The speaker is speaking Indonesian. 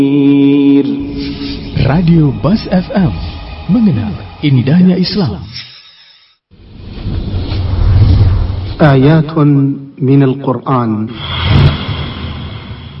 Radio Bas FM, mengenal indahnya Islam. Ayatun minal Quran.